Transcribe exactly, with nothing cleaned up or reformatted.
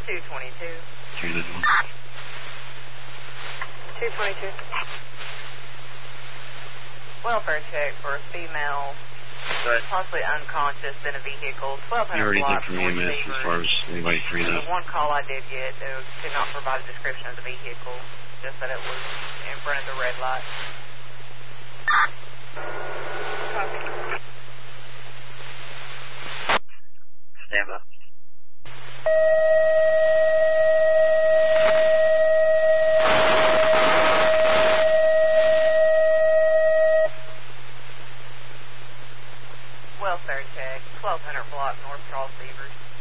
two twenty-two. Treated one. two twenty-two. Welfare check for a female, Right. possibly unconscious in a vehicle. twelve You hundred heard block anything from North E M S as far Beaver. as anybody freed The up? one call I did get, it could not provide a description of the vehicle, just that it was in front of the red light. Copy. Stand by. Welfare check, twelve hundred block North Charles Beavers.